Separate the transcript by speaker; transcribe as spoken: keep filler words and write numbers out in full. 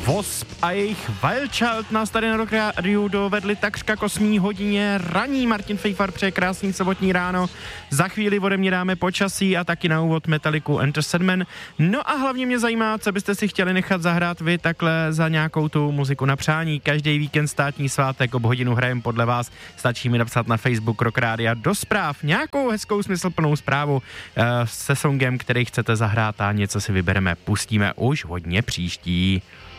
Speaker 1: Wasp a jejich Wild Child nás tady na Rock rádiu dovedli takřka k osmé hodině raní. Martin Fejfar přeje krásný sobotní ráno. Za chvíli ode mě dáme počasí a taky na úvod Metalliku Enter Sandman. No a hlavně mě zajímá, co byste si chtěli nechat zahrát vy takhle za nějakou tu muziku na přání. Každý víkend státní svátek ob hodinu hrajem podle vás. Stačí mi napsat na Facebook Rock Rádia do zpráv nějakou hezkou smysluplnou zprávu uh, se songem, který chcete zahrát a něco si vybereme. Pustíme už hodně příští.